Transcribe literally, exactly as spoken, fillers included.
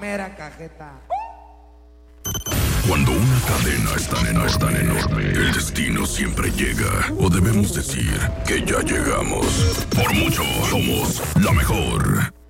Mera cajeta. Cuando una cadena es tan enorme, es tan enorme, el destino siempre llega. O debemos decir que ya llegamos. Por mucho, somos la mejor.